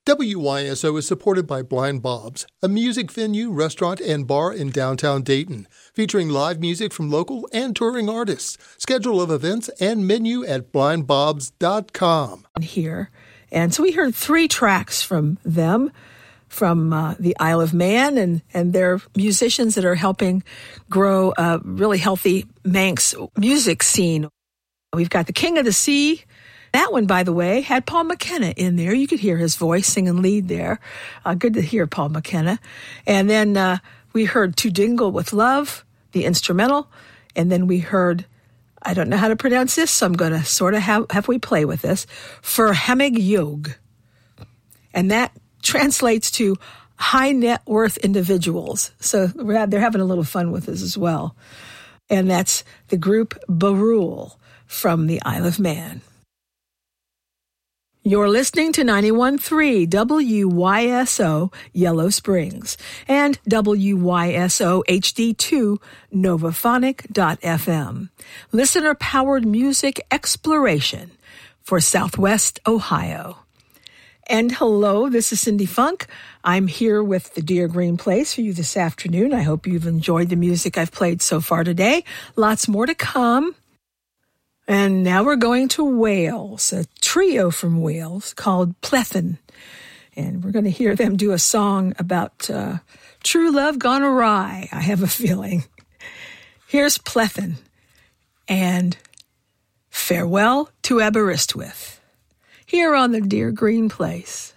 WYSO is supported by Blind Bob's, a music venue, restaurant, and bar in downtown Dayton, featuring live music from local and touring artists. Schedule of events and menu at blindbobs.com. Here. And so we heard 3 tracks from them, from the Isle of Man, and they're musicians that are helping grow a really healthy Manx music scene. We've got the King of the Sea. That one, by the way, had Paul McKenna in there. You could hear his voice singing lead there. Good to hear Paul McKenna. And then we heard To Dingle with Love, the instrumental. And then we heard, I don't know how to pronounce this, so I'm going to sort of have we play with this, For Hemig Yog. And that translates to high net worth individuals. So they're having a little fun with this as well. And that's the group Barul from the Isle of Man. You're listening to 91.3 WYSO Yellow Springs and WYSO HD2 Novaphonic.fm. Listener-powered music exploration for Southwest Ohio. And hello, this is Cindy Funk. I'm here with the Deer Green Place for you this afternoon. I hope you've enjoyed the music I've played so far today. Lots more to come. And now we're going to Wales, a trio from Wales called Plethin. And we're going to hear them do a song about true love gone awry, I have a feeling. Here's Plethin and Farewell to Aberystwyth, here on the Deer Green Place.